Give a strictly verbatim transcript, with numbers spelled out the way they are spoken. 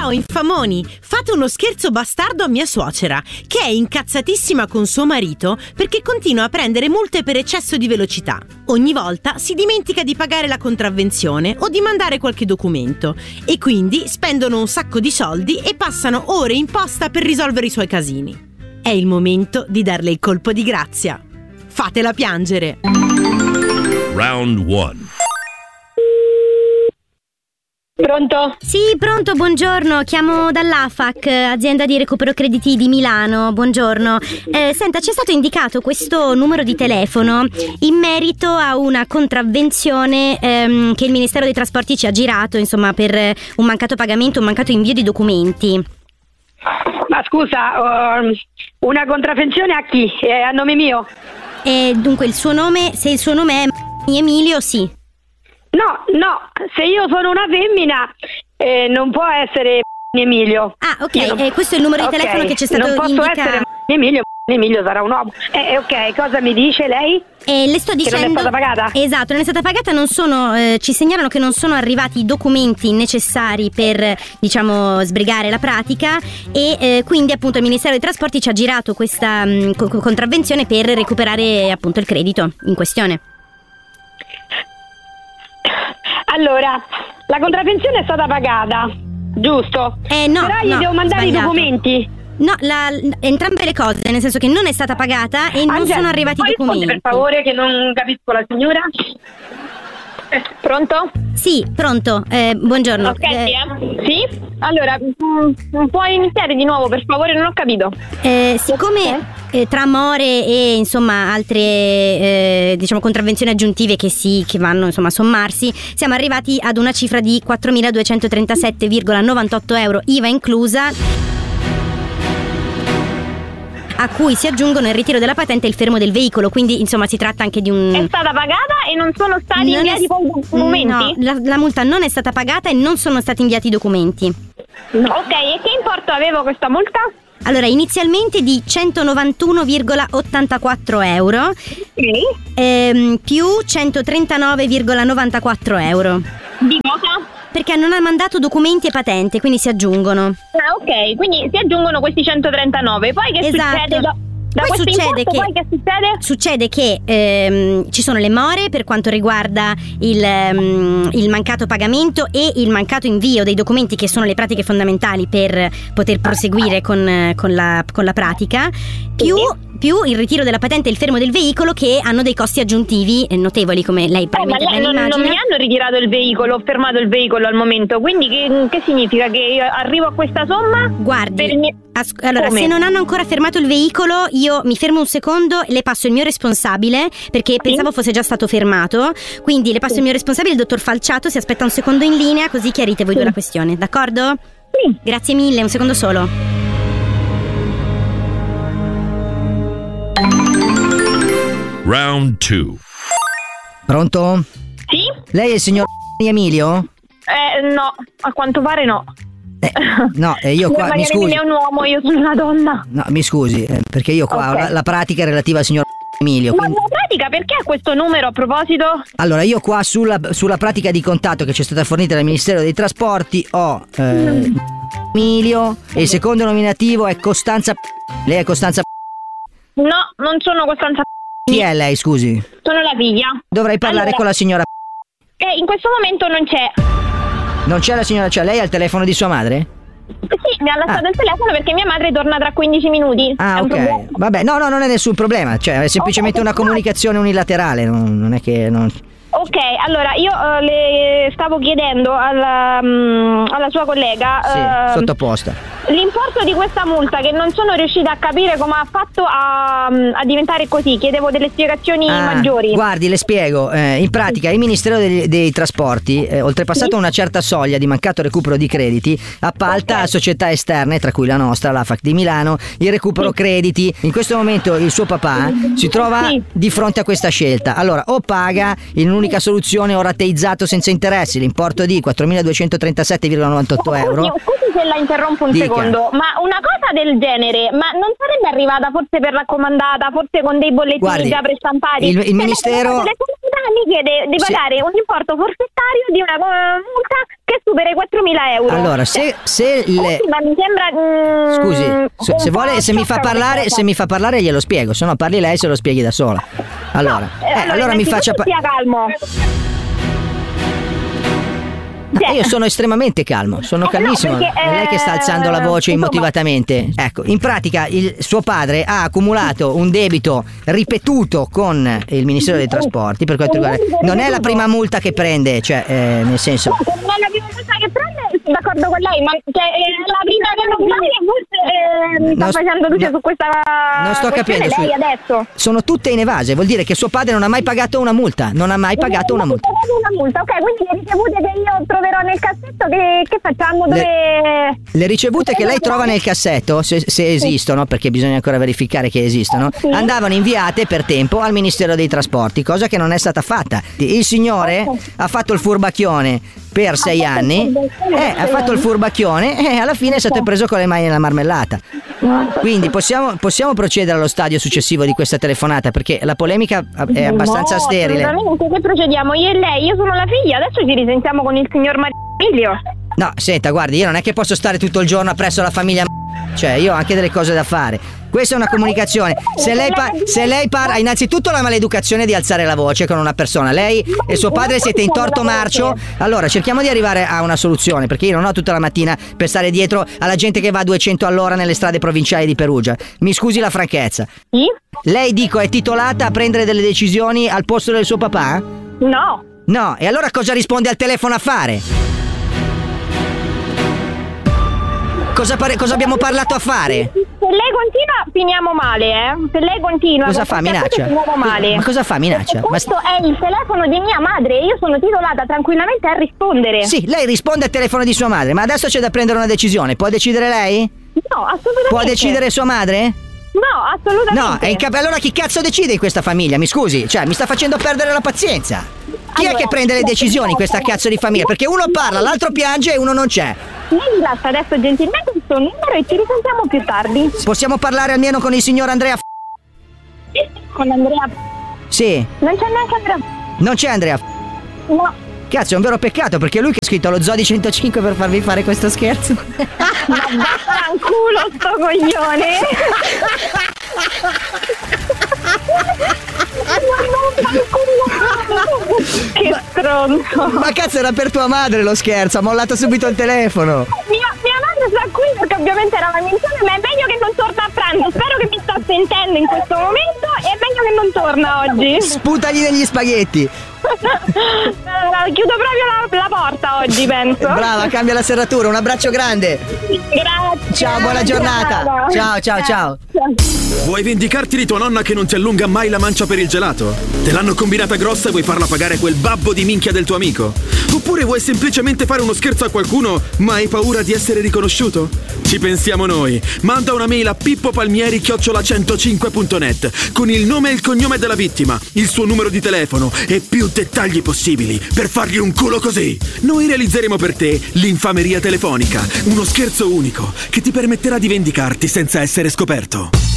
Ciao infamoni, fate uno scherzo bastardo a mia suocera, che è incazzatissima con suo marito perché continua a prendere multe per eccesso di velocità. Ogni volta si dimentica di pagare la contravvenzione o di mandare qualche documento e quindi spendono un sacco di soldi e passano ore in posta per risolvere i suoi casini. È il momento di darle il colpo di grazia. Fatela piangere. Round one. Pronto? Sì, pronto, buongiorno, chiamo dall'A F A C, azienda di recupero crediti di Milano, buongiorno. Eh, senta, ci è stato indicato questo numero di telefono in merito a una contravvenzione ehm, che il Ministero dei Trasporti ci ha girato, insomma, per un mancato pagamento, un mancato invio di documenti. Ma scusa, uh, una contravvenzione a chi? È a nome mio? E dunque il suo nome, se il suo nome è Emilio, sì. No, no, se io sono una femmina eh, non può essere Emilio. Ah, ok, non... eh, questo è il numero di okay. telefono che ci è stato indicato. Non posso indica... essere Emilio, Emilio sarà un uomo. Eh, ok, cosa mi dice lei? E le sto dicendo... Che non è stata pagata? Esatto, non è stata pagata, non sono, eh, ci segnalano che non sono arrivati i documenti necessari per, diciamo, sbrigare la pratica e eh, quindi appunto il Ministero dei Trasporti ci ha girato questa mh, co- contravvenzione per recuperare appunto il credito in questione. Allora, la contravvenzione è stata pagata, giusto? Eh no, Però gli no, devo mandare sbagliato. i documenti. No, la, entrambe le cose, nel senso che non è stata pagata e non Angela, sono arrivati i puoi documenti. rispondere, per favore, che non capisco la signora. Eh, pronto? Sì, pronto, eh, buongiorno. Ok, eh, sì? Allora, mh, puoi iniziare di nuovo, per favore, non ho capito. Eh, siccome eh, tra more e insomma altre eh, diciamo contravvenzioni aggiuntive che si che vanno insomma a sommarsi, siamo arrivati ad una cifra di quattromiladuecentotrentasette virgola novantotto euro I V A inclusa, a cui si aggiungono il ritiro della patente e il fermo del veicolo, quindi insomma si tratta anche di un... È stata pagata e non sono stati non inviati è... poi i documenti? No, la, la multa non è stata pagata e non sono stati inviati i documenti. No. Ok, e che importo avevo questa multa? Allora, inizialmente di centonovantuno virgola ottantaquattro euro, Sì. ehm, più centotrentanove virgola novantaquattro euro. Di cosa? Perché non ha mandato documenti e patente, quindi si aggiungono. Ah, ok, quindi si aggiungono questi centotrentanove. Poi che Esatto. succede? Da, da Poi questo succede importo, che, poi che succede? succede che ehm, ci sono le more per quanto riguarda il, ehm, il mancato pagamento e il mancato invio dei documenti, che sono le pratiche fondamentali per poter proseguire con, con, la, con la pratica, più, più il ritiro della patente e il fermo del veicolo, che hanno dei costi aggiuntivi notevoli, come lei Eh, ma probabilmente lei ben non, non immagina. mi hanno ritirato il veicolo, ho fermato il veicolo al momento, quindi che, che significa? Che io arrivo a questa somma? Guardi, Per il mio... as- allora Come? se non hanno ancora fermato il veicolo, io mi fermo un secondo e le passo il mio responsabile, perché pensavo fosse già stato fermato, quindi le passo Sì. il mio responsabile, il dottor Falciato, si aspetta un secondo in linea, così chiarite voi Sì. due la questione, d'accordo? Sì. Grazie mille, un secondo solo. Round two. Pronto? Sì? Lei è il signor Emilio? Eh, no, a quanto pare no. Eh, no, eh, io qua, Magari mi scusi. è un uomo, io sono una donna. No, mi scusi, eh, perché io qua Ok. ho la, la pratica è relativa al signor Emilio. Ma quindi- la pratica, perché ha questo numero a proposito? Allora, io qua sulla, sulla pratica di contatto che ci è stata fornita dal Ministero dei Trasporti ho eh, Emilio e il secondo nominativo è Costanza. Lei è Costanza. No, non sono Costanza. Chi è lei, scusi? Sono la figlia. Dovrei parlare Allora, con la signora. Eh, in questo momento non c'è. Non c'è la signora, c'è lei ha il telefono di sua madre? Sì, mi ha lasciato Ah. il telefono perché mia madre torna tra quindici minuti. Ah, È un problema. ok. Vabbè, no, no, non è nessun problema. Cioè, è semplicemente una comunicazione unilaterale. Non, non è che. Non... Ok, allora io eh, le stavo chiedendo alla, mm, alla sua collega Sì, eh, sottoposta. l'importo di questa multa, che non sono riuscita a capire come ha fatto a, a diventare così. Chiedevo delle spiegazioni Ah, maggiori. Guardi, le spiego. Eh, in pratica il Ministero dei, dei Trasporti, eh, oltrepassata Sì. una certa soglia di mancato recupero di crediti, appalta Ok. a società esterne, tra cui la nostra, l'A F A C di Milano, il recupero Sì. crediti. In questo momento il suo papà si trova Sì. di fronte a questa scelta. Allora, o paga in un'unica soluzione o rateizzato senza interessi l'importo di quattromiladuecentotrentasette virgola novantotto euro. Scusi, scusi se la interrompo un Dica. secondo, ma una cosa del genere, ma non sarebbe arrivata forse per raccomandata, forse con dei bollettini Guardi, già prestampati? il- il Cioè, Ministero- le telecomanda mi chiede di pagare un importo forfettario di una uh, multa che supera i quattromila euro. Allora, se, se le... Ma mi sembra mm, Scusi, se, se vuole, se mi fa parlare, se mi... mi fa parlare glielo spiego, se no parli lei, se lo spieghi da sola. Allora, no, eh, allora, allora mi faccia pa- stia calmo. Eh, io sono estremamente calmo, sono calmissimo. No, perché, è lei che sta alzando la voce insomma, immotivatamente. Ecco, in pratica il suo padre ha accumulato un debito ripetuto con il Ministero dei Trasporti per quanto riguarda. Non è la prima multa che prende, cioè eh, nel senso. No, non è la prima multa che prende, sono d'accordo con lei, ma cioè, la prima che non prende forse eh, mi sta non, facendo luce no, su questa. Non sto capendo. Lei su, adesso. Sono tutte inevase, vuol dire che suo padre non ha mai pagato una multa, non ha mai pagato una multa. Una multa, ok, quindi le ricevute che io troverò nel cassetto, che, che facciamo? Dove... Le, le ricevute che lei trova nel cassetto, se, se esistono, perché bisogna ancora verificare che esistono, sì, andavano inviate per tempo al Ministero dei Trasporti, cosa che non è stata fatta. Il signore okay. ha fatto il furbacchione per sei anni, eh, ha fatto il furbacchione e alla fine è stato preso con le mani nella marmellata. Quindi possiamo, possiamo procedere allo stadio successivo di questa telefonata, perché la polemica è abbastanza no, sterile. Assolutamente, che procediamo? Io e lei, io sono la figlia, adesso ci risentiamo con il signor Emilio. No, senta, guardi, io non è che posso stare tutto il giorno appresso la famiglia, cioè io ho anche delle cose da fare. Questa è una comunicazione. Se lei, pa- se lei parla, innanzitutto la maleducazione di alzare la voce con una persona. Lei e suo padre siete in torto marcio. Allora cerchiamo di arrivare a una soluzione, perché io non ho tutta la mattina per stare dietro alla gente che va a duecento all'ora nelle strade provinciali di Perugia. Mi scusi la franchezza. Sì? Lei, dico, è titolata a prendere delle decisioni al posto del suo papà? No. No, e allora cosa risponde al telefono a fare? Cosa, pare- cosa abbiamo parlato a fare? Se lei continua finiamo male, eh. Se lei continua cosa fa? Minaccia? Finiamo male. Ma cosa fa? Minaccia? Questo Ma... è il telefono di mia madre, io sono titolata tranquillamente a rispondere. Sì, lei risponde al telefono di sua madre, ma adesso c'è da prendere una decisione. Può decidere lei? No, assolutamente. Può decidere sua madre? No, assolutamente. No, è in cap- allora chi cazzo decide in questa famiglia? Mi scusi, cioè mi sta facendo perdere la pazienza. Chi allora, è che prende le decisioni in questa cazzo di famiglia? Perché uno parla, l'altro piange e uno non c'è. Lei mi lascia adesso gentilmente il suo numero e ci risentiamo più tardi. Possiamo parlare almeno con il signor Andrea F- Con Andrea? Sì. Non c'è neanche Andrea? Non c'è Andrea F- No. Cazzo, è un vero peccato, perché è lui che ha scritto lo Zodi centocinque per farvi fare questo scherzo. Ma vaffanculo sto coglione. Che stronzo. Ma cazzo, era per tua madre lo scherzo, ha mollato subito il telefono. Mia, mia madre sta qui perché ovviamente era una menzione, ma è meglio che non torna a pranzo. Spero che mi sta sentendo in questo momento, è meglio che non torna oggi. Sputagli degli spaghetti. Chiudo proprio la, la porta oggi, penso. Brava, cambia la serratura, un abbraccio grande. Grazie. Ciao, buona giornata. Ciao, ciao, ciao. Vuoi vendicarti di tua nonna che non ti allunga mai la mancia per il gelato? Te l'hanno combinata grossa e vuoi farla pagare quel babbo di minchia del tuo amico? Oppure vuoi semplicemente fare uno scherzo a qualcuno ma hai paura di essere riconosciuto? Ci pensiamo noi. Manda una mail a pippopalmieri chiocciola centocinque punto net con il nome e il cognome della vittima, il suo numero di telefono e più dettagli possibili per fargli un culo così. Noi realizzeremo per te l'infameria telefonica, uno scherzo unico che ti permetterà di vendicarti senza essere scoperto.